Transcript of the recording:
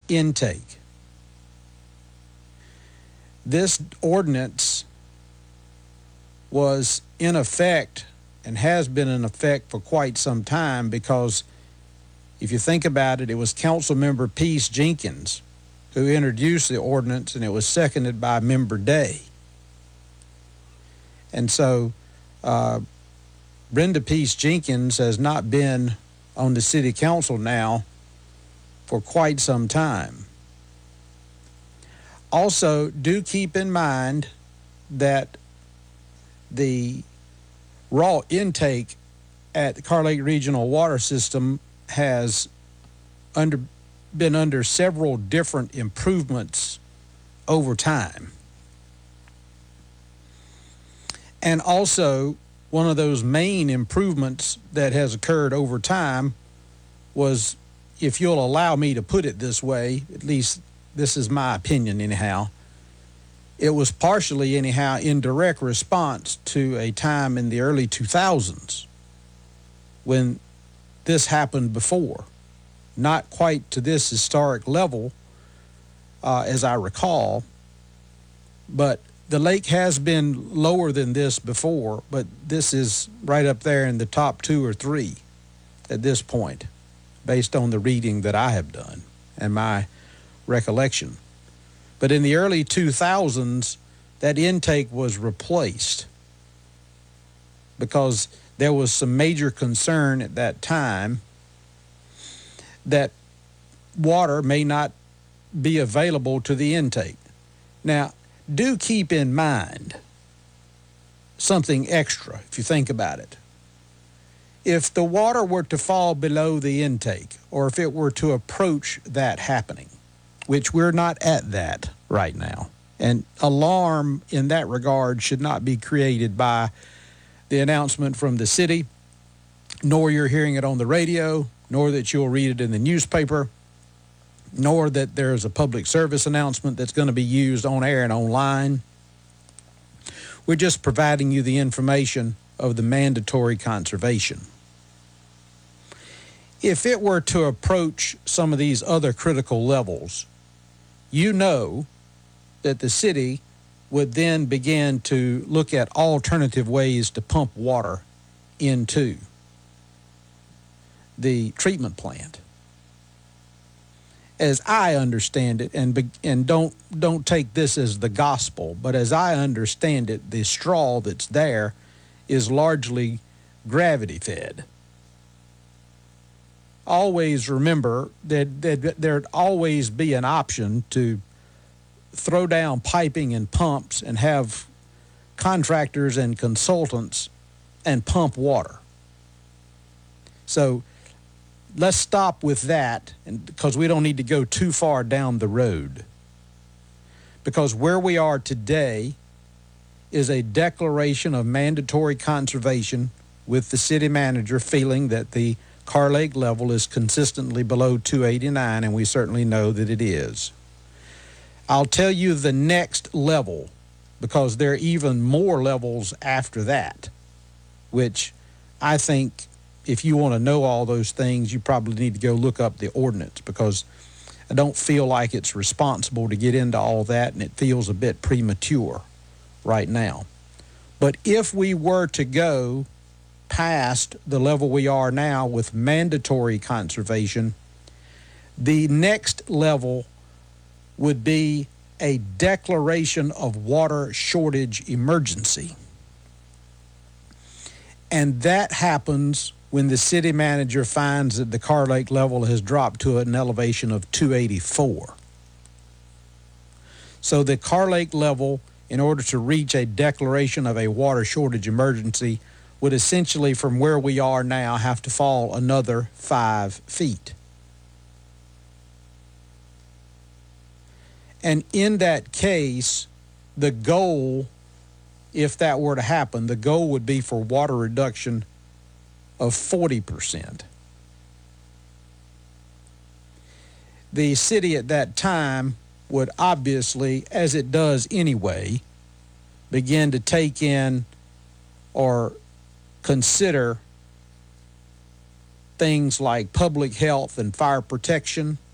intake. This ordinance was in effect and has been in effect for quite some time, because if you think about it, it was Councilmember Peace Jenkins who introduced the ordinance, and it was seconded by Member Day. And so Brenda Peace Jenkins has not been on the city council now for quite some time. Also, do keep in mind that the raw intake at the Carr Lake Regional Water System has been under several different improvements over time. And also, one of those main improvements that has occurred over time was, if you'll allow me to put it this way, at least this is my opinion anyhow, it was partially anyhow in direct response to a time in the early 2000s when this happened before. Not quite to this historic level, as I recall, but the lake has been lower than this before, but this is right up there in the top 2 or 3 at this point, based on the reading that I have done and my recollection. But in the early 2000s, that intake was replaced because there was some major concern at that time that water may not be available to the intake. Now, do keep in mind something extra if you think about it. If the water were to fall below the intake, or if it were to approach that happening, which we're not at that right now, and alarm in that regard should not be created by the announcement from the city, nor you're hearing it on the radio, nor that you'll read it in the newspaper, nor that there's a public service announcement that's going to be used on air and online. We're just providing you the information of the mandatory conservation. If it were to approach some of these other critical levels, you know that the city would then begin to look at alternative ways to pump water into the treatment plant. As I understand it, and don't take this as the gospel, but as I understand it, the straw that's there is largely gravity fed. Always remember that there'd always be an option to throw down piping and pumps and have contractors and consultants and pump water. So let's stop with that, because we don't need to go too far down the road. Because where we are today is a declaration of mandatory conservation, with the city manager feeling that the Carr Lake level is consistently below 289, and we certainly know that it is. I'll tell you the next level, because there are even more levels after that, which I think if you want to know all those things, you probably need to go look up the ordinance, because I don't feel like it's responsible to get into all that, and it feels a bit premature right now. But if we were to go past the level we are now with mandatory conservation, the next level would be a declaration of water shortage emergency. And that happens when the city manager finds that the Carr Lake level has dropped to an elevation of 284. So the Carr Lake level, in order to reach a declaration of a water shortage emergency, would essentially, from where we are now, have to fall another 5 feet. And in that case, the goal, if that were to happen, the goal would be for water reduction of 40%. The city at that time would obviously, as it does anyway, begin to take in or consider things like public health and fire protection,